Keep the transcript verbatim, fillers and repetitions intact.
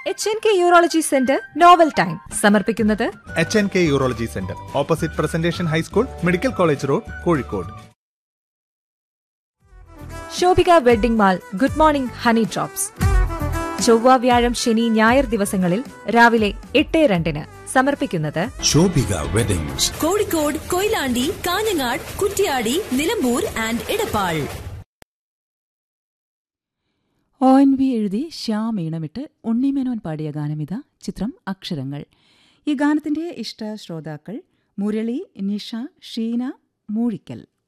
H N K urology centre novel time സമർപ്പിക്കുന്നത് H N K urology centre opposite presentation high school medical college road Kozhikode. Shobhika wedding mall good morning honey drops ചൊവ്വ വ്യാഴം ശനി ഞായർ ദിവസങ്ങളിൽ രാവിലെ എട്ട് രണ്ടിന് സമർപ്പിക്കുന്നത് Shobhika weddings Kozhikode, Koyilandy, Kanhangad, Kuttiadi, Nilambur and Edappal. O N V എഴുതി ശ്യാം ഈണമിട്ട് ഉണ്ണിമേനോൻ പാടിയ ഗാനമിത. ചിത്രം അക്ഷരങ്ങൾ. ഈ ഗാനത്തിന്റെ ഇഷ്ട ശ്രോതാക്കൾ മുരളി, നിഷ, ഷീന, മൂഴിക്കൽ.